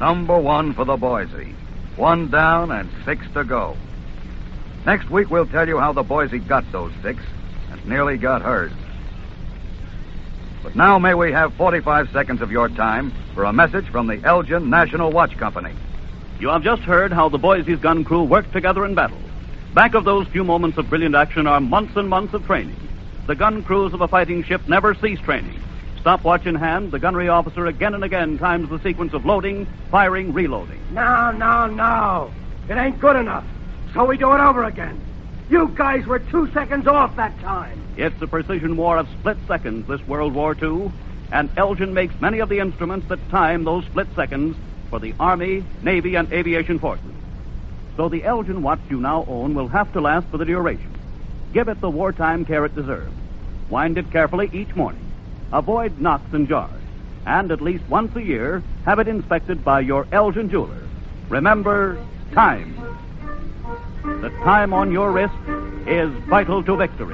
Number 1 for the Boise. 1 down and 6 to go. Next week, we'll tell you how the Boise got those 6 and nearly got hers. But now may we have 45 seconds of your time for a message from the Elgin National Watch Company. You have just heard how the Boise's gun crew worked together in battle. Back of those few moments of brilliant action are months and months of training. The gun crews of a fighting ship never cease training. Stopwatch in hand, the gunnery officer again and again times the sequence of loading, firing, reloading. No. It ain't good enough. So we do it over again. You guys were 2 seconds off that time. It's a precision war of split seconds, this World War II, and Elgin makes many of the instruments that time those split seconds for the Army, Navy, and aviation forces. So the Elgin watch you now own will have to last for the duration. Give it the wartime care it deserves. Wind it carefully each morning. Avoid knocks and jars. And at least once a year, have it inspected by your Elgin jeweler. Remember, time. The time on your wrist is vital to victory.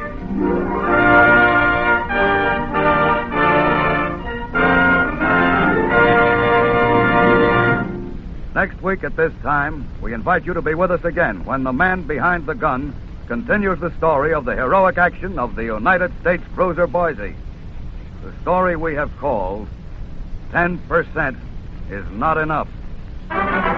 Next week at this time, we invite you to be with us again when the man behind the gun continues the story of the heroic action of the United States cruiser Boise. The story we have called 10% is Not Enough.